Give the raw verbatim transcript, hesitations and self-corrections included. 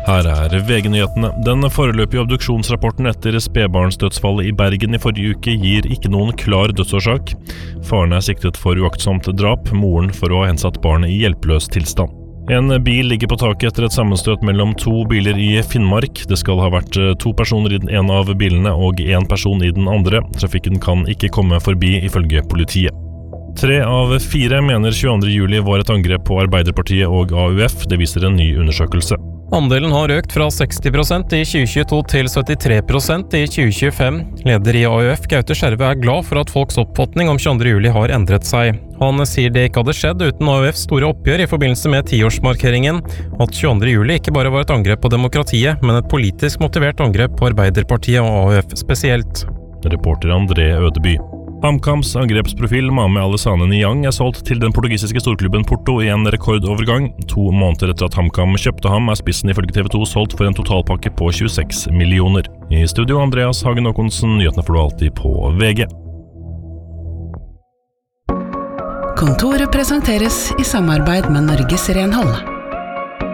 Her er V G-nyhetene. Den foreløpige obduksjonsrapporten etter spedbarnsdødsfallet i Bergen i forrige uke gir ikke noen klar dødsårsak. Faren er siktet for uaktsomt drap, moren for å ha hensatt barnet i hjelpeløs tilstand. En bil ligger på taket etter et sammenstøt mellom to biler i Finnmark. Det skal ha vært to personer i den ene av bilene og en person i den andre. Trafikken kan ikke komme forbi ifølge politiet. Tre av fire mener tjueandre juli var et angrep på Arbeiderpartiet og A U F, det viser en ny undersøkelse. Andelen har økt fra seksti prosent i tjue tjueto til syttitre prosent i tjue tjuefem. Leder i A U F, Gaute Skjerve, er glad for at folks oppfatning om tjueandre juli har endret seg. Han sier det ikke hadde skjedd uten A U Fs store oppgjør i forbindelse med tiårsmarkeringen, at tjueandre juli ikke bare var et angrep på demokratiet, men et politisk motivert angrep på Arbeiderpartiet og A U F spesielt. Reporter André Ødeby. HamKams angrepsprofil Mame Alesane Niang er solgt til den portugisiske storklubben Porto i en rekordovergang. To måneder etter at HamKam kjøpte ham er spissen ifølge T V to solgt for en totalpakke på tjueseks millioner. I studio Andreas Hagen Håkonsen, nyhetene får du alltid på V G. Kontoret presenteres i samarbeid med Norges Renhold.